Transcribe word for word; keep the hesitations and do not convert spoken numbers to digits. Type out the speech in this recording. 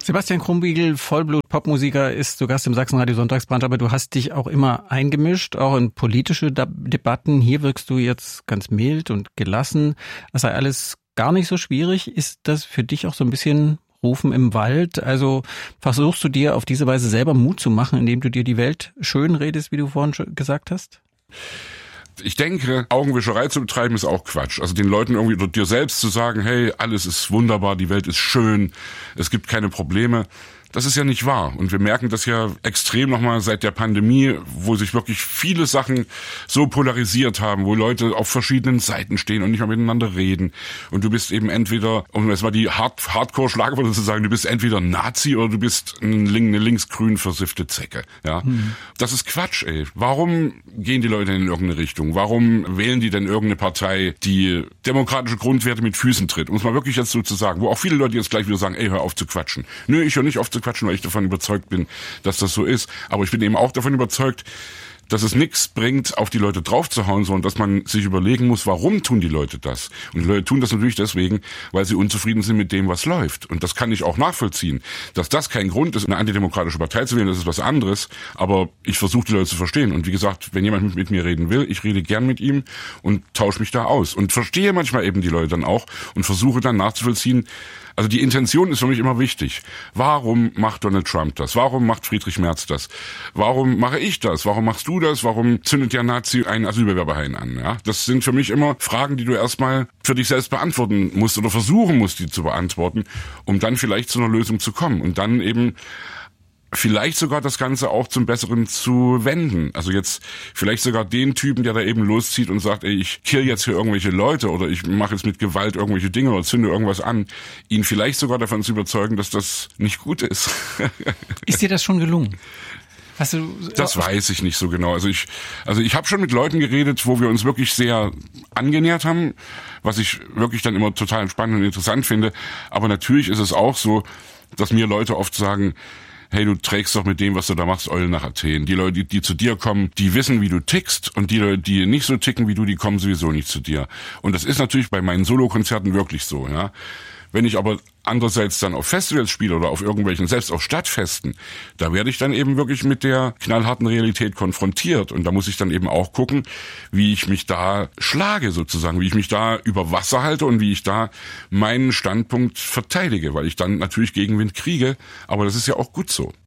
Sebastian Krumbiegel, Vollblut-Popmusiker, ist zu Gast im Sachsenradio Sonntagsbrunch, aber du hast dich auch immer eingemischt, auch in politische De- Debatten. Hier wirkst du jetzt ganz mild und gelassen. Das sei alles gar nicht so schwierig. Ist das für dich auch so ein bisschen Rufen im Wald? Also versuchst du dir auf diese Weise selber Mut zu machen, indem du dir die Welt schön redest, wie du vorhin schon gesagt hast? Ich denke, Augenwischerei zu betreiben ist auch Quatsch. Also den Leuten irgendwie oder dir selbst zu sagen, hey, alles ist wunderbar, die Welt ist schön, es gibt keine Probleme. Das ist ja nicht wahr. Und wir merken das ja extrem nochmal seit der Pandemie, wo sich wirklich viele Sachen so polarisiert haben, wo Leute auf verschiedenen Seiten stehen und nicht mehr miteinander reden. Und du bist eben entweder, um jetzt mal die Hard- Hardcore-Schlagworte zu sagen, du bist entweder Nazi oder du bist eine linksgrün versiffte Zecke. Ja, mhm. Das ist Quatsch, ey. Warum gehen die Leute in irgendeine Richtung? Warum wählen die denn irgendeine Partei, die demokratische Grundwerte mit Füßen tritt? Um es mal wirklich jetzt so zu sagen, wo auch viele Leute jetzt gleich wieder sagen, ey, hör auf zu quatschen. Nö, ich höre nicht auf zu quatschen, weil ich davon überzeugt bin, dass das so ist. Aber ich bin eben auch davon überzeugt, dass es nichts bringt, auf die Leute draufzuhauen, sondern dass man sich überlegen muss, warum tun die Leute das? Und die Leute tun das natürlich deswegen, weil sie unzufrieden sind mit dem, was läuft. Und das kann ich auch nachvollziehen. Dass das kein Grund ist, eine antidemokratische Partei zu wählen, das ist was anderes. Aber ich versuche, die Leute zu verstehen. Und wie gesagt, wenn jemand mit, mit mir reden will, ich rede gern mit ihm und tausche mich da aus. Und verstehe manchmal eben die Leute dann auch und versuche dann nachzuvollziehen. Also die Intention ist für mich immer wichtig. Warum macht Donald Trump das? Warum macht Friedrich Merz das? Warum mache ich das? Warum machst du das? Warum zündet der Nazi einen Asylbewerberhain an? Ja, das sind für mich immer Fragen, die du erstmal für dich selbst beantworten musst oder versuchen musst, die zu beantworten, um dann vielleicht zu einer Lösung zu kommen und dann eben vielleicht sogar das Ganze auch zum Besseren zu wenden. Also jetzt vielleicht sogar den Typen, der da eben loszieht und sagt, ey, ich kill jetzt hier irgendwelche Leute oder ich mache jetzt mit Gewalt irgendwelche Dinge oder zünde irgendwas an, ihn vielleicht sogar davon zu überzeugen, dass das nicht gut ist. Ist dir das schon gelungen? Hast du das weiß ich nicht so genau. Also ich, also ich habe schon mit Leuten geredet, wo wir uns wirklich sehr angenähert haben, was ich wirklich dann immer total spannend und interessant finde. Aber natürlich ist es auch so, dass mir Leute oft sagen, hey, du trägst doch mit dem, was du da machst, Eulen nach Athen. Die Leute, die, die zu dir kommen, die wissen, wie du tickst und die Leute, die nicht so ticken wie du, die kommen sowieso nicht zu dir. Und das ist natürlich bei meinen Solokonzerten wirklich so, ja. Wenn ich aber andererseits dann auf Festivals spiele oder auf irgendwelchen, selbst auf Stadtfesten, da werde ich dann eben wirklich mit der knallharten Realität konfrontiert. Und da muss ich dann eben auch gucken, wie ich mich da schlage sozusagen, wie ich mich da über Wasser halte und wie ich da meinen Standpunkt verteidige, weil ich dann natürlich Gegenwind kriege. Aber das ist ja auch gut so.